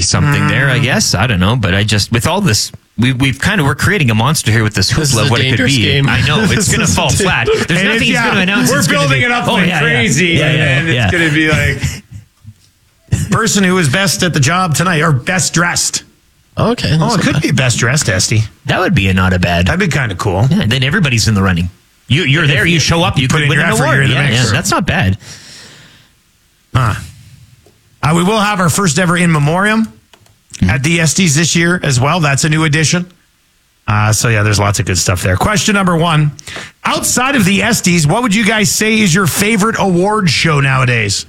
something there, I guess. I don't know, but I just, with all this, we're creating a monster here with this hoopla of what it could be. Game. I know, it's going to fall flat. There's nothing he's going to announce. We're building it up like crazy, and it's going to be like person who is best at the job tonight, or best dressed. Okay. It could be best dressed, Esty. That would be not a bad. That'd be kind of cool. Yeah, and then everybody's in the running. You're there, you show up, you could win an award. Yeah, that's not bad. We will have our first ever in memoriam at the Estes this year as well. That's a new addition. There's lots of good stuff there. Question number 1. Outside of the Estes, what would you guys say is your favorite award show nowadays?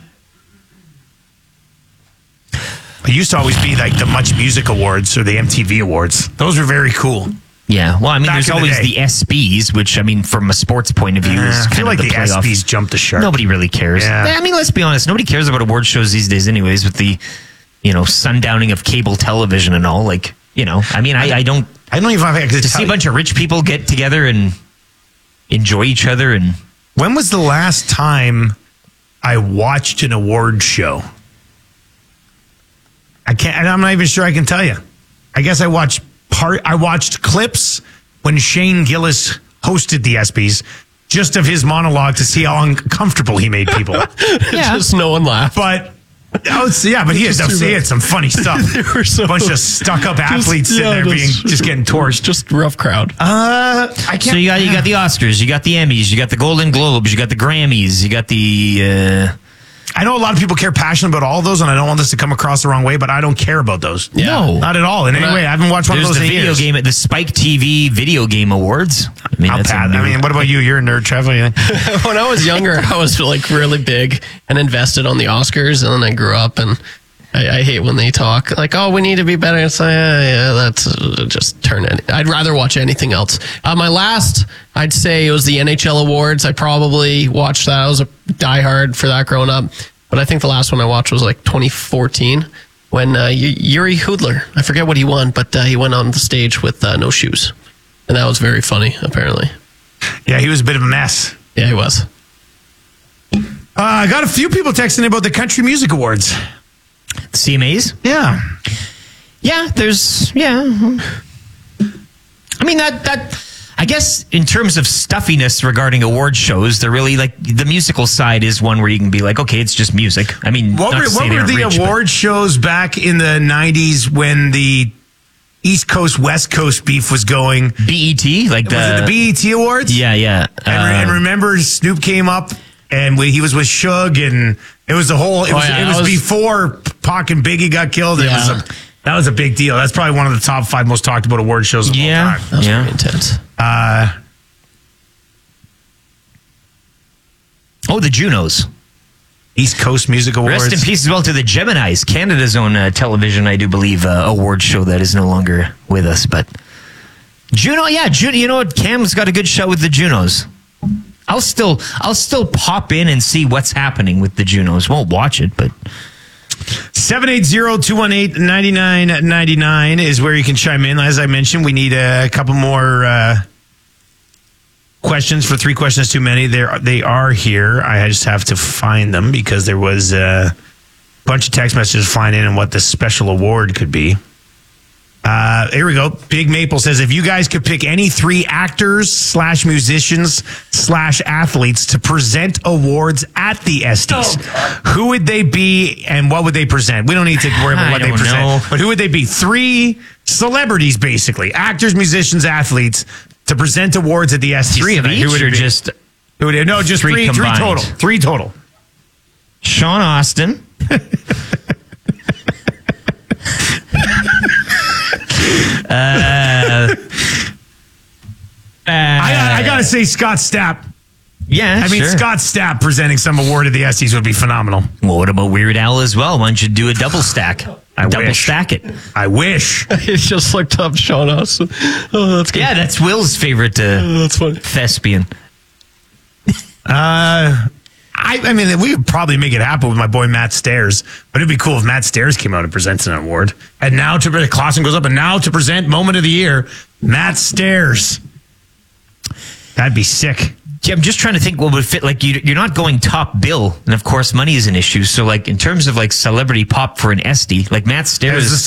It used to always be like the Much Music Awards or the MTV Awards. Those were very cool. Yeah, well, I mean, Back there's always the ESPYs, which, I mean, from a sports point of view, is I feel kind like of the playoff. ESPYs jumped the shark. Nobody really cares. Yeah. I mean, let's be honest. Nobody cares about award shows these days anyways, with the, sundowning of cable television and all. Like, I mean, I don't even have to see a bunch of rich people get together and enjoy each other. And when was the last time I watched an award show? I'm not even sure I can tell you. I guess I watched clips when Shane Gillis hosted the ESPYs, just of his monologue to see how uncomfortable he made people. Just no one laughed. But he had some funny stuff. A bunch of stuck-up athletes sitting there just getting torched. Just rough crowd. I can't. So you got the Oscars, you got the Emmys, you got the Golden Globes, you got the Grammys, you got the. I know a lot of people care passionate about all of those, and I don't want this to come across the wrong way, but I don't care about those. Yeah. No. Not at all in any way. I haven't watched one of those in years. There's the video game, the Spike TV Video Game Awards. What about you? You're a nerd, Trevor. When I was younger, I was like really big and invested on the Oscars, and then I grew up, and I hate when they talk like, "Oh, we need to be better." It's like, that's just turn it. I'd rather watch anything else. My last, I'd say, it was the NHL awards. I probably watched that. I was a diehard for that growing up, but I think the last one I watched was like 2014 when Yuri Hudler. I forget what he won, but he went on the stage with no shoes, and that was very funny. Apparently, yeah, he was a bit of a mess. Yeah, he was. I got a few people texting about the Country Music Awards. The CMAs? Yeah. Yeah, I mean, that I guess in terms of stuffiness regarding award shows, they're really like the musical side is one where you can be like, okay, it's just music. I mean, what were the award shows back in the 90s when the East Coast, West Coast beef was going? BET? Was it the BET Awards? Yeah. And remember, Snoop came up and he was with Suge, and it was the whole. It was before Pac and Biggie got killed. Yeah. That was a big deal. That's probably one of the top 5 most talked about award shows of all time. That was very intense. The Junos. East Coast Music Awards. Rest in peace as well to the Geminis, Canada's own television, I do believe, award show that is no longer with us. But Juno, you know what? Cam's got a good show with the Junos. I'll still pop in and see what's happening with the Junos. Won't watch it, but 780-218-9999 is where you can chime in. As I mentioned, we need a couple more questions. For 3 questions too many. They are here. I just have to find them because there was a bunch of text messages flying in on what the special award could be. Here we go. Big Maple says, if you guys could pick any 3 actors / musicians / athletes to present awards at the Estes, who would they be and what would they present? We don't need to worry about what they present, but who would they be? 3 celebrities, basically. Actors, musicians, athletes to present awards at the Estes. 3 of each, or just... No, just 3 total. 3 total. Sean Austin. I gotta say Scott Stapp. Yeah, I mean, Scott Stapp presenting some award at the Estes would be phenomenal. Well, what about Weird Al as well? Why don't you do a double stack? Stack it. I wish. He just looked up Sean Austin. Oh, that's good. Yeah, that's Will's favorite that's funny. thespian. I mean, we would probably make it happen with my boy Matt Stairs, but it'd be cool if Matt Stairs came out and presents an award. And now Clausen goes up, and now to present Moment of the Year, Matt Stairs. That'd be sick. Yeah, I'm just trying to think what would fit. Like, you're not going top bill, and of course, money is an issue. So, like, in terms of like celebrity pop for an Esty, like Matt Stairs.